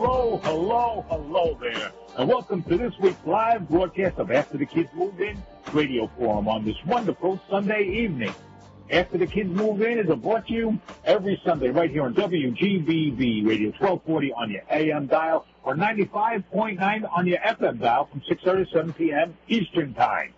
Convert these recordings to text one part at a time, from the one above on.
Hello there, and welcome to this week's live broadcast of After the Kids Move In radio forum on this wonderful Sunday evening. After the Kids Move In is brought to you every Sunday right here on WGBB Radio 1240 on your AM dial or 95.9 on your FM dial from 6:30 to 7 p.m. Eastern Time.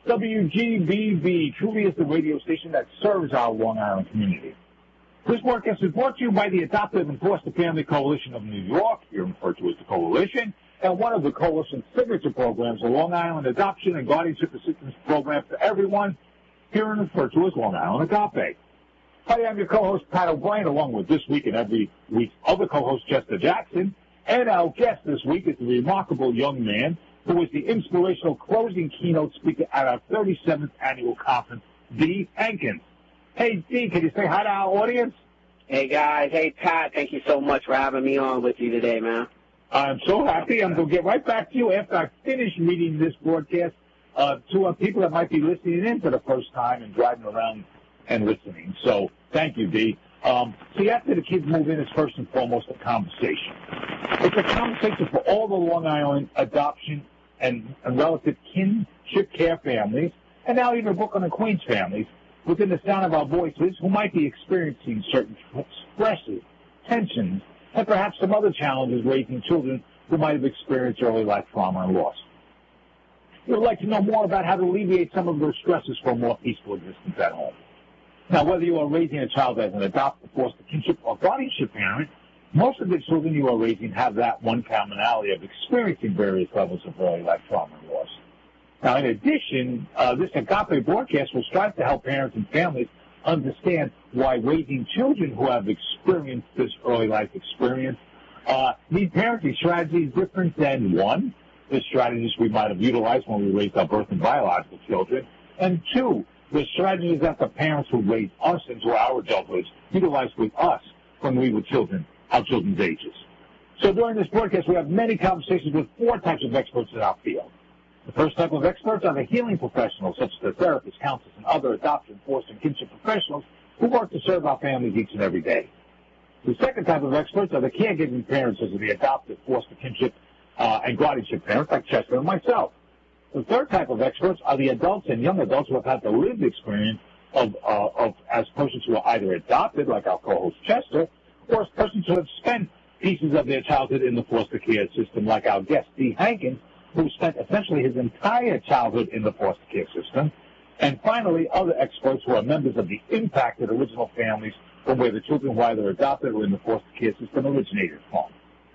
WGBB truly is the radio station that serves our Long Island community. This broadcast is brought to you by the Adoptive and Foster Family Coalition of New York, here referred to as the Coalition, and one of the Coalition's signature programs, the Long Island Adoption and Guardianship Assistance Program for Everyone, here referred to as Long Island Agape. Hi, I'm your co-host, Pat O'Brien, along with this week and every week's other co-host, Chester Jackson. And our guest this week is the remarkable young man who was the inspirational closing keynote speaker at our 37th annual conference, Dee Hankins. Hey, Dee, can you say hi to our audience? Hey, guys. Hey, Pat. Thank you so much for having me on with you today, man. I'm so happy. I'm going to get right back to you after I finish reading this broadcast to people that might be listening in for the first time and driving around and listening. So thank you, Dee. See, After the Kids Move In is first and foremost a conversation. It's a conversation for all the Long Island adoption and relative kinship care families, and now even Brooklyn and Queens families, within the sound of our voices, who might be experiencing certain stresses, tensions, and perhaps some other challenges raising children who might have experienced early life trauma and loss. We would like to know more about how to alleviate some of those stresses for a more peaceful existence at home. Now, whether you are raising a child as an adopted, foster, kinship, or guardianship parent, most of the children you are raising have that one commonality of experiencing various levels of early life trauma and loss. Now, in addition, this Agape broadcast will strive to help parents and families understand why raising children who have experienced this early life experience need parenting strategies different than, one, the strategies we might have utilized when we raised our birth and biological children, and two, the strategies that the parents who raised us into our adulthood utilized with us when we were children, our children's ages. So during this broadcast, we have many conversations with four types of experts in our field. The first type of experts are the healing professionals, such as the therapists, counselors, and other adoption, foster, and kinship professionals who work to serve our families each and every day. The second type of experts are the caregiving parents, such as the adoptive, foster, kinship, and guardianship parents, like Chester and myself. The third type of experts are the adults and young adults who have had the lived experience of as persons who are either adopted, like our co-host Chester, or as persons who have spent pieces of their childhood in the foster care system, like our guest, Dee Hankins, who spent essentially his entire childhood in the foster care system. And finally, other experts who are members of the impacted original families from where the children who are either adopted or in the foster care system originated from.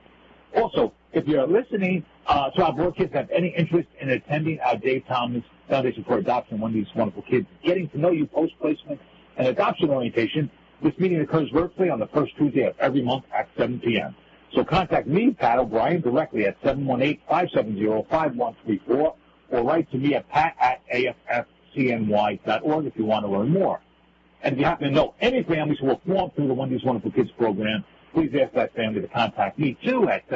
Also, if you're listening to our broadcast and have any interest in attending our Dave Thomas Foundation for Adoption, one of these wonderful kids, getting to know you post-placement and adoption orientation, this meeting occurs virtually on the first Tuesday of every month at 7 p.m. So contact me, Pat O'Brien, directly at 718-570-5134, or write to me at pat@affcny.org if you want to learn more. And if you happen to know any families who are formed through the One of These Wonderful Kids program, please ask that family to contact me, too, at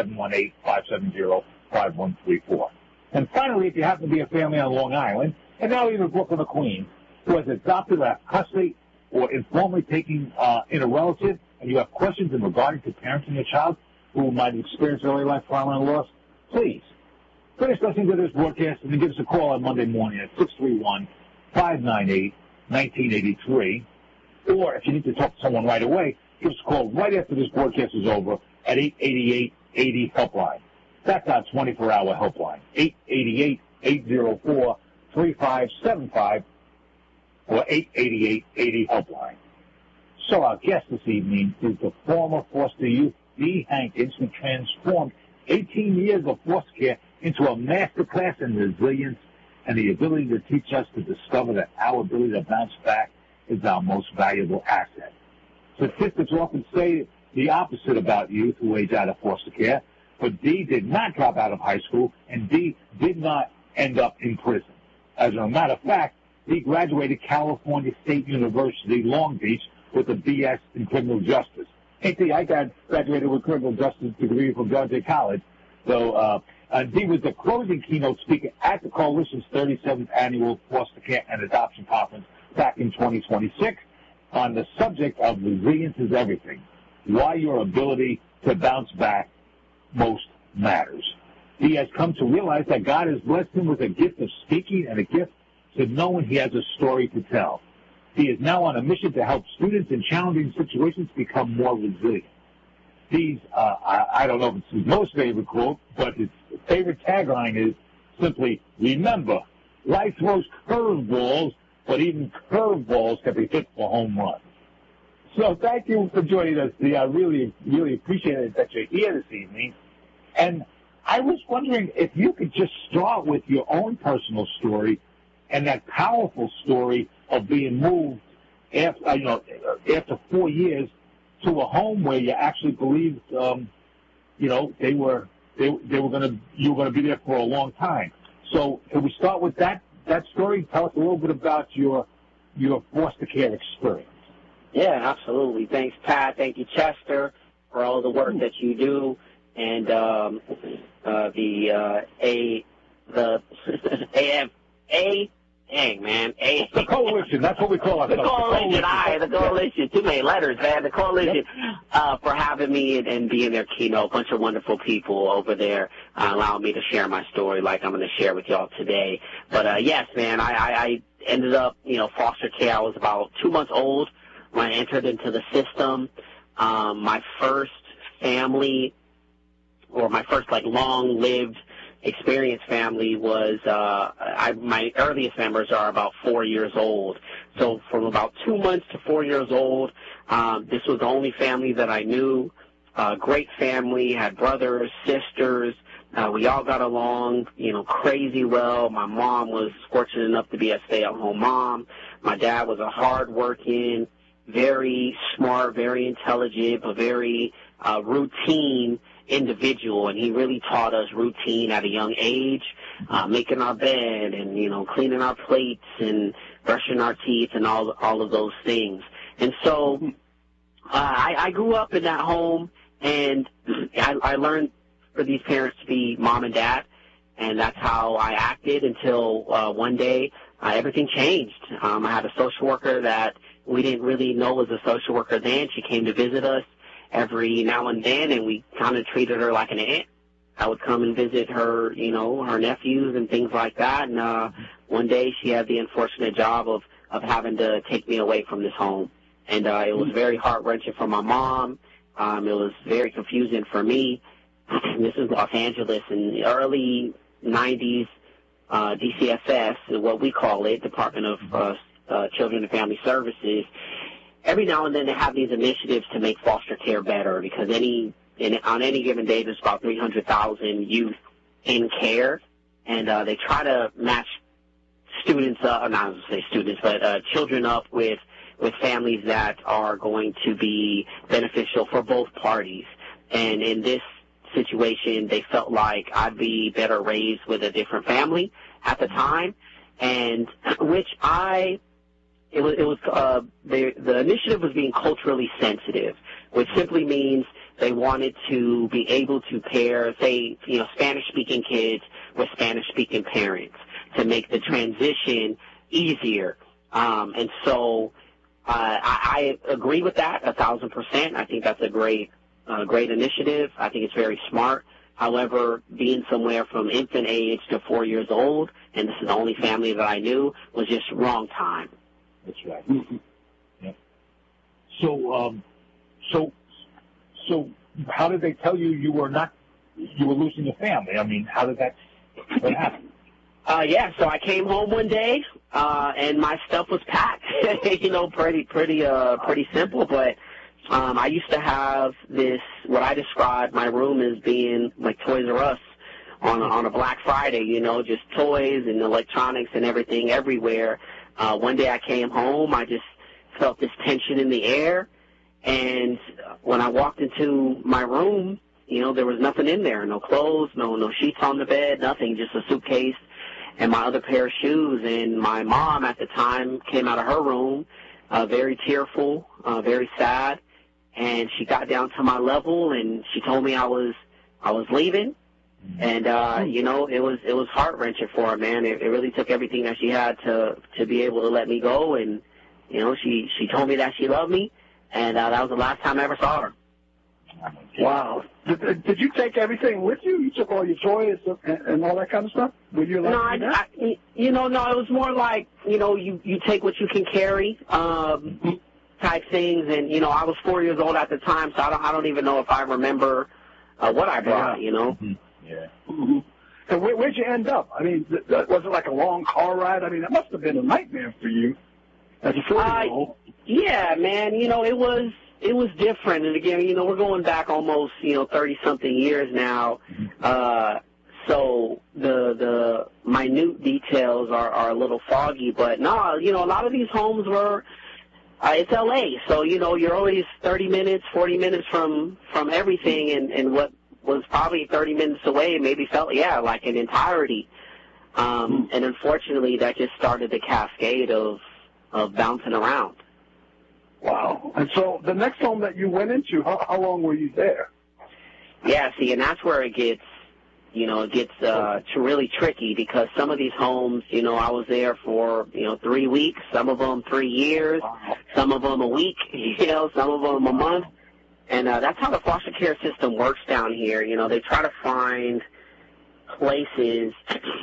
718-570-5134. And finally, if you happen to be a family on Long Island, and now even Brooklyn or Queens, who has adopted or have custody or informally taking in a relative, and you have questions in regarding to parenting your child who might have experienced early life trauma and loss, please finish listening to this broadcast and then give us a call on Monday morning at 631-598-1983. Or if you need to talk to someone right away, give us a call right after this broadcast is over at 888-80-HELPLINE. That's our 24-hour helpline, 888-804-3575 or 888-80-HELPLINE. So our guest this evening is the former foster youth, Dee Hankins, who transformed 18 years of foster care into a masterclass in resilience and the ability to teach us to discover that our ability to bounce back is our most valuable asset. Statistics often say the opposite about youth who age out of foster care, but Dee did not drop out of high school, and Dee did not end up in prison. As a matter of fact, Dee graduated California State University, Long Beach, with a B.S. in criminal justice. Hey, Dee, I graduated with criminal justice degree from Georgia College. So Dee was the closing keynote speaker at the Coalition's 37th Annual Foster Care and Adoption Conference back in 2026 on the subject of resilience is everything, why your ability to bounce back most matters. He has come to realize that God has blessed him with a gift of speaking and a gift to knowing he has a story to tell. He is now on a mission to help students in challenging situations become more resilient. I don't know if it's his most favorite quote, but his favorite tagline is simply, remember, life throws curveballs, but even curveballs can be hit for home runs. So thank you for joining us, Dee. I really, really appreciate it that you're here this evening. And I was wondering if you could just start with your own personal story and that powerful story of being moved after 4 years to a home where you actually believed, you were going to be there for a long time. So can we start with that story? Tell us a little bit about your foster care experience. Yeah, absolutely. Thanks, Pat. Thank you, Chester, for all the work that you do, and the coalition. That's what we call ourselves. The coalition. Too many letters, man. The coalition for having me and being their keynote. Bunch of wonderful people over there allowing me to share my story like I'm going to share with y'all today. But yes, man, I ended up, foster care. I was about 2 months old when I entered into the system. My first family, or my first long-lived experienced family was, my earliest members are about 4 years old. So from about 2 months to 4 years old, this was the only family that I knew. Great family, had brothers, sisters. We all got along, crazy well. My mom was fortunate enough to be a stay-at-home mom. My dad was a hard-working, very smart, very intelligent, but very routine individual, and he really taught us routine at a young age, making our bed and, cleaning our plates and brushing our teeth and all of those things. And so I grew up in that home, and I learned for these parents to be mom and dad, and that's how I acted until one day everything changed. I had a social worker that we didn't really know was a social worker then. She came to visit us every now and then, and we kind of treated her like an aunt. I would come and visit her, her nephews and things like that. And one day she had the unfortunate job of having to take me away from this home. And it was very heart-wrenching for my mom. It was very confusing for me. This is Los Angeles in the early 90s, DCFS, what we call it, Department of Children and Family Services. Every now and then they have these initiatives to make foster care better, because on any given day there's about 300,000 youth in care, and they try to match students up, not to say students, but children up with families that are going to be beneficial for both parties. And in this situation, they felt like I'd be better raised with a different family at the time, and which the initiative was being culturally sensitive, which simply means they wanted to be able to pair, say, Spanish-speaking kids with Spanish-speaking parents to make the transition easier. And so I agree with that 1,000%. I think that's a great initiative. I think it's very smart. However, being somewhere from infant age to 4 years old, and this is the only family that I knew, was just wrong time. That's right. Mm-hmm. Yeah. So how did they tell you were losing your family? I mean, how did that happen? So I came home one day, and my stuff was packed. Pretty simple, but I used to have this, what I described my room as being like Toys R Us on a Black Friday, just toys and electronics and everything everywhere. One day I came home, I just felt this tension in the air, and when I walked into my room, there was nothing in there, no clothes, no sheets on the bed, nothing, just a suitcase and my other pair of shoes. And my mom at the time came out of her room, very tearful, very sad, and she got down to my level and she told me I was leaving. And, it was heart-wrenching for her, man. It really took everything that she had to be able to let me go. And, she told me that she loved me, and that was the last time I ever saw her. Wow. Did you take everything with you? You took all your toys and all that kind of stuff? Were you allowed to do that? No, it was more like, you take what you can carry, type things. And, I was 4 years old at the time, so I don't even know if I remember what I brought, Mm-hmm. Yeah. Mm-hmm. So where'd you end up? I mean, was it like a long car ride? I mean, that must have been a nightmare for you as a 4-year-old. Yeah, man. It was different. And again, we're going back almost, 30-something years now. So the minute details are a little foggy. But no, a lot of these homes were, it's L.A. So, you're always 30 minutes, 40 minutes from everything. And what was probably 30 minutes away maybe felt, like an entirety. And unfortunately, that just started the cascade of bouncing around. Wow. And so the next home that you went into, how long were you there? Yeah, see, and that's where it gets really tricky, because some of these homes, I was there for, 3 weeks, some of them 3 years, some of them a week, some of them a month. And that's how the foster care system works down here. They try to find places.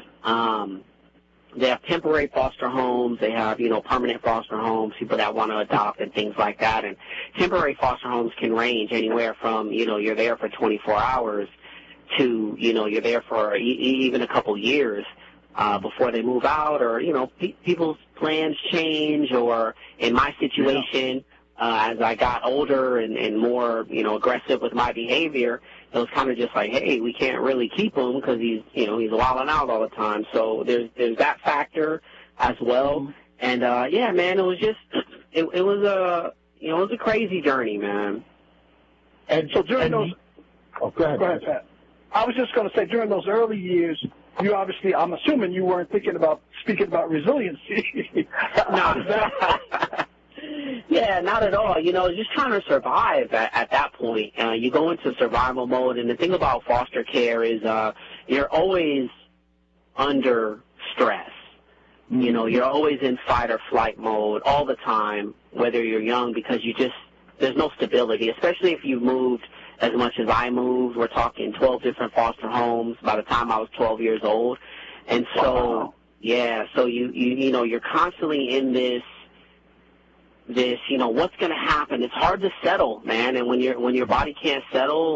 They have temporary foster homes. They have, permanent foster homes, people that want to adopt and things like that. And temporary foster homes can range anywhere from, you're there for 24 hours to, you're there for even a couple years before they move out, or, people's plans change, or in my situation, as I got older and more, aggressive with my behavior, it was kind of just like, hey, we can't really keep him because he's wilding out all the time. So there's that factor as well. And man, it was just it was a crazy journey, man. And so during those, go ahead, Pat. I was just going to say, during those early years, you obviously, I'm assuming you weren't speaking about resiliency. No. Yeah, not at all. Just trying to survive at that point. You go into survival mode, and the thing about foster care is you're always under stress. You're always in fight or flight mode all the time, whether you're young, because there's no stability, especially if you've moved as much as I moved. We're talking 12 different foster homes by the time I was 12 years old. And so, so you're constantly in this, what's going to happen. It's hard to settle, man. And when your body can't settle,